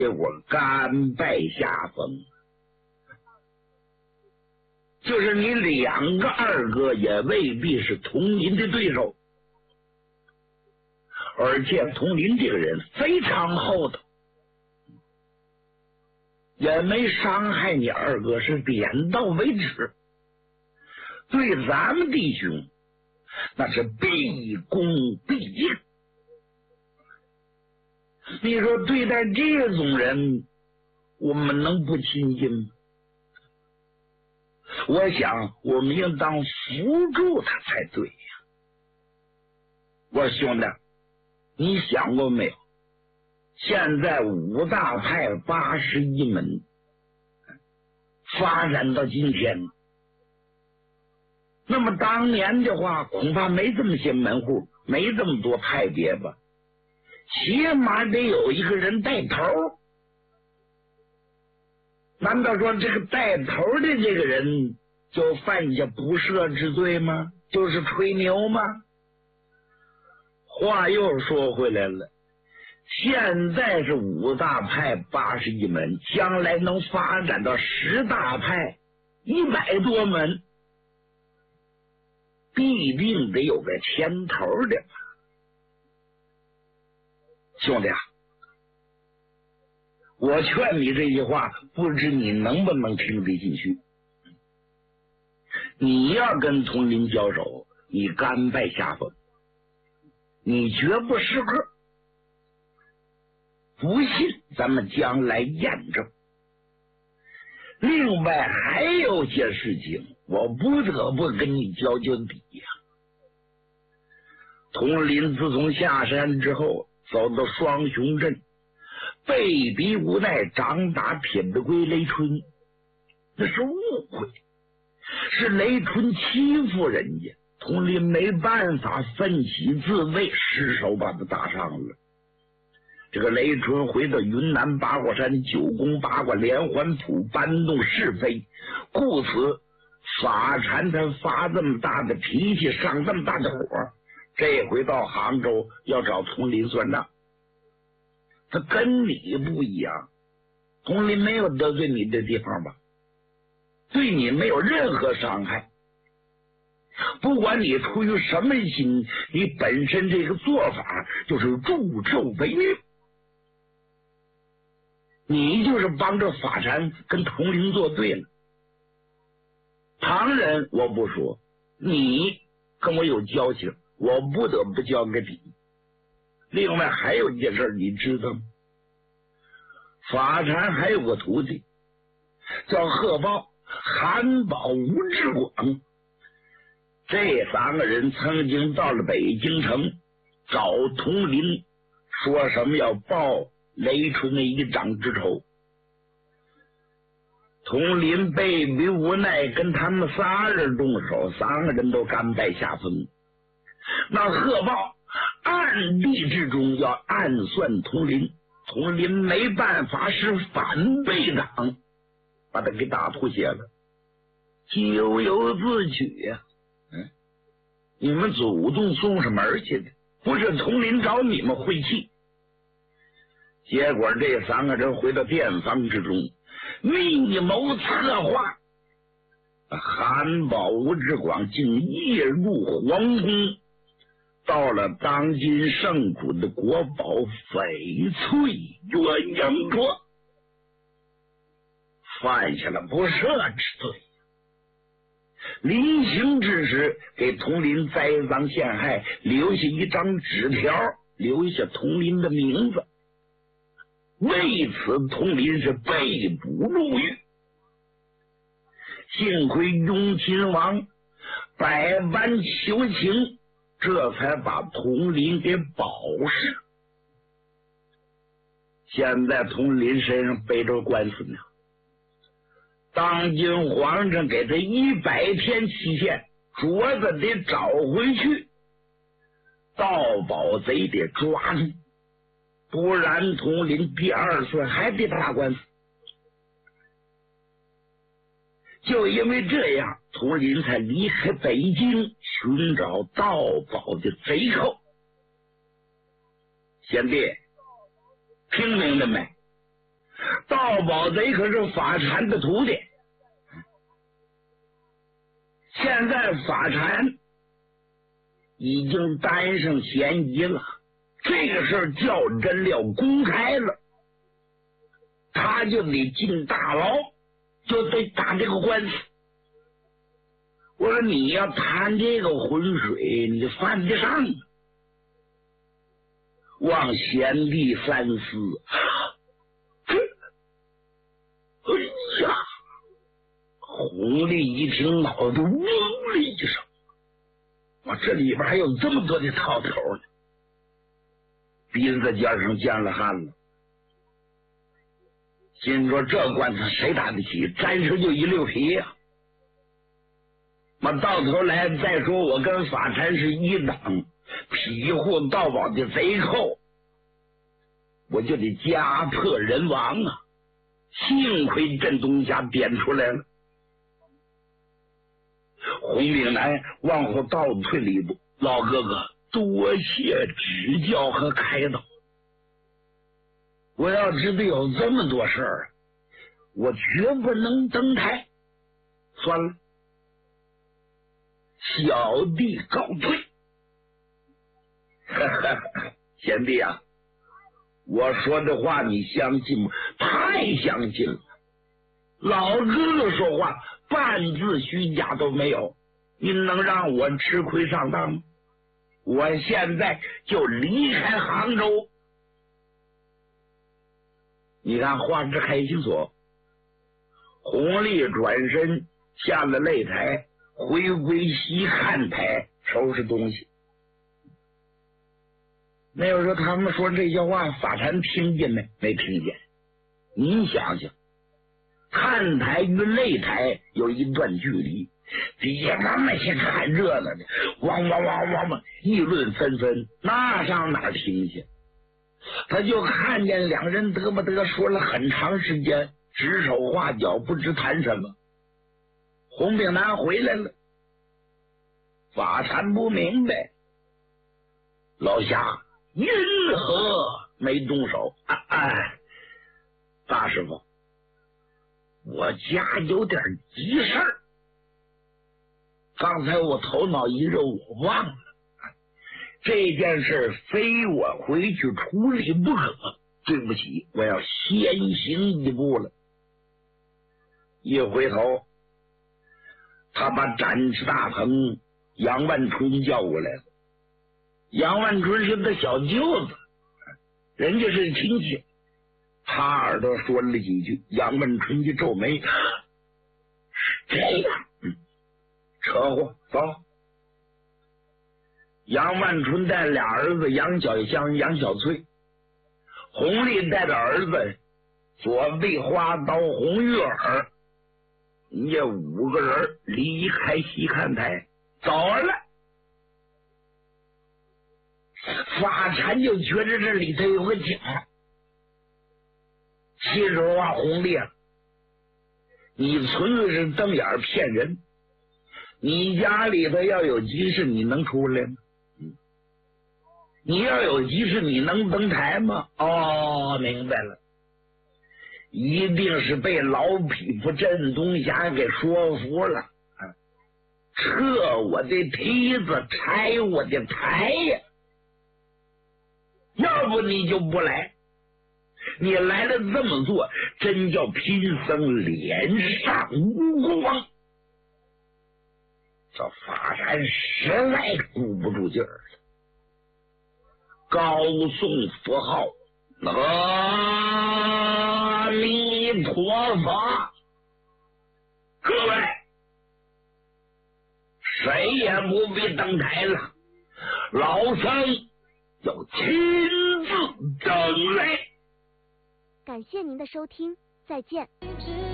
结果甘拜下风。就是你2个二哥也未必是佟林的对手，而且佟林这个人非常厚道，也没伤害你二哥，是点到为止。对咱们弟兄那是毕恭毕敬。你说对待这种人我们能不亲近吗？我想我们应当扶助他才对呀。我说兄弟，你想过没有，现在5大派81门发展到今天，那么当年的话恐怕没这么些门户，没这么多派别吧，起码得有一个人带头。难道说这个带头的这个人就犯下不赦之罪吗？就是吹牛吗？话又说回来了，现在是5大派81门，将来能发展到10大派100多门，必定得有个牵头的吧。兄弟啊，我劝你这句话，不知你能不能听得进去。你要跟佟林交手，你甘拜下风，你绝不适合。不信咱们将来验证。另外还有些事情我不得不跟你交交底呀。佟林自从下山之后走到双雄镇，被逼无奈掌打铁背龟雷春，那是误会，是雷春欺负人家，佟林没办法奋起自卫，失手把他打伤了。这个雷春回到云南八卦山九宫八卦连环谱，搬弄是非，故此法禅他发这么大的脾气，上这么大的火，这回到杭州要找佟林算账。他跟你不一样，佟林没有得罪你的地方吧，对你没有任何伤害，不管你出于什么心，你本身这个做法就是助纣为虐，你就是帮着法禅跟佟林作对了。旁人我不说，你跟我有交情，我不得不交个底。另外还有一件事你知道吗？法禅还有个徒弟叫贺豹、韩宝、吴志广，这3个人曾经到了北京城找佟林，说什么要报雷春的一掌之仇。佟林被逼无奈跟他们仨人动手，3个人都甘拜下风。那贺豹暗地之中要暗算佟林，佟林没办法，是反被党，把他给打吐血了，咎由自取呀。你们祖宗送上门去的，不是佟林找你们晦气。结果这3个人回到店房之中，密谋策划，韩宝、吴志广竟夜入皇宫，到了当今圣主的国宝翡翠鸳鸯桌，犯下了不赦之罪。临行之时给佟林栽赃陷害，留下一张纸条，留下佟林的名字。为此佟林是被捕入狱，幸亏雍亲王百般求情，这才把佟林给保释。现在佟林身上背着官司呢，当今皇上给他100天期限，镯子得找回去，盗宝贼得抓住，不然佟林第2次还得打官司。就因为这样，佟林才离开北京寻找盗宝的贼寇。贤弟，听明白没？ 盗宝贼可是法禅的徒弟，现在法禅已经担上嫌疑了，这个事儿较真了，公开了，他就得进大牢，就得打这个官司。我说你要贪这个浑水，你犯得上。望贤弟三思。哎呀！弘历一听，脑袋嗡了一声，我这里边还有这么多的套头呢，鼻子尖上见了汗了，心说这官司谁打得起？沾上就一溜皮呀！到头来再说我跟法禅是一党，庇护盗宝的贼寇，我就得家破人亡啊！幸亏镇东家点出来了。洪炳南往后倒退了一步，老哥哥，多谢指教和开导。我要知道有这么多事儿，我绝不能登台。算了，小弟告退。贤弟啊，我说的话你相信吗？太相信了。老哥哥说话半字虚假都没有，您能让我吃亏上当吗？我现在就离开杭州。你看话之开心所，弘历转身下了擂台，回归西看台收拾东西。那有时候他们说这些话，法禅听见没？没听见。您想想，看台与擂台有一段距离，底下那些看热闹的汪汪汪汪汪议论纷纷，那上哪听去？他就看见两人嘚不嘚说了很长时间，指手画脚，不知谈什么。洪炳南回来了，法禅不明白，老夏因何没动手？大师傅，我家有点急事儿，刚才我头脑一热，我忘了这件事，非我回去处理不可。对不起，我要先行一步了。一回头，他把展翅大鹏杨万春叫过来了。杨万春是个小舅子，人家是亲戚。他耳朵说了几句，杨万春一皱眉，是这样，扯祸，走。杨万春带俩儿子杨小香、杨小翠，弘历带着儿子左臂花刀洪玉儿，人家5个人离开西看台走了。法禅就觉得这里头有个假，其实话，弘历啊，你纯粹是瞪眼骗人。你家里头要有急事，你能出来吗？你要有急事，你能登台吗？哦，明白了，一定是被老匹夫镇东侠给说服了，撤我的梯子，拆我的台呀！要不你就不来，你来了这么做，真叫贫僧脸上无光。这法禅实在顾不住劲儿了，高颂佛号，阿弥陀佛。各位，谁也不必登台了，老僧要亲自整来。 感谢您的收听，再见。